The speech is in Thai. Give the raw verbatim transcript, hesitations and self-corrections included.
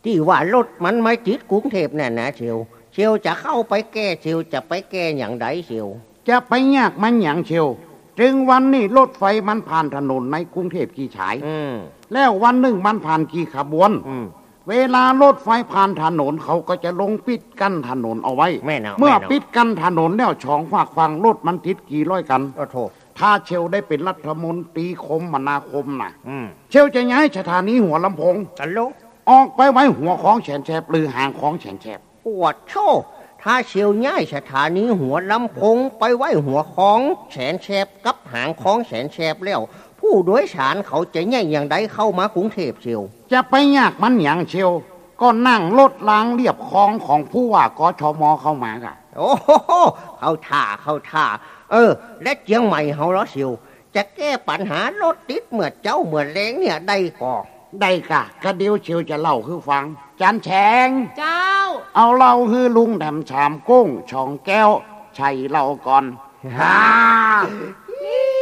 ที่ว่ารถมันไม่ติดกรุงเทพน่ะนะเชียวเชียวจะเข้าไปแก้เชียวจะไปแก้อย่างไรเชียวจะไปยากมันอย่างเชียวจึงวันนี้รถไฟมันผ่านถนนในกรุงเทพกี่ฉายแล้ววันหนึ่งมันผ่านกี่ขบวนเวลารถไฟผ่านถนนเขาก็จะลงปิดกั้นถนนเอาไว้เมื่อปิดกั้นถนนแล้วช่องฝากฟังรถมันติดกี่ร้อยกันถ้าเชลได้เป็นรัฐมนตรีคมนาคมน่ะเชลจะย้ายสถานีหัวลำโพงออกไปไว้หัวของแฉนแฉบหรือหางของแฉนแฉบปวดโชถ้าเชียวย้ายสถานีหัวลำโพงไปไว้หัวของแฉนแฉบกับหางของแฉนแฉบแล้วผู้โดยสารเขาจะแย่งอย่างใดเข้ามากรุงเทพเชียวจะไปยากมันอย่างเชียวก็นั่งรถรางเรียบคลองของผู้ว่ากชม.เข้ามาค่ะโอ้โหเข้าท่าเข้าท่าเออและเจียงใหม่เฮาแล้วเชียวจะแก้ปัญหารถติดเมื่อเจ้าเมื่อแรงเนี่ยได้ก่อได้ค่ะกระเดียวเชียวจะเล่าคือฟังจันแฉงเจ้าเอาเล่าคือลุงแถมชามกุ้งช่องแก้วชัยเล่าก่อนฮ่า